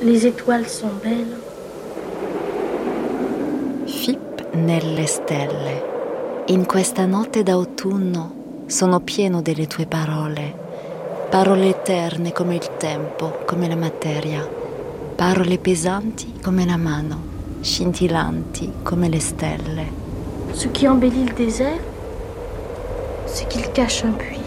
Les étoiles sont belles. Fip nelle stelle. In questa notte d'autunno sono pieno delle tue parole. Parole eterne come il tempo, come la materia. Parole pesanti come la mano, scintillanti come le stelle. Ce qui embellit le désert, c'est qu'il cache un puits.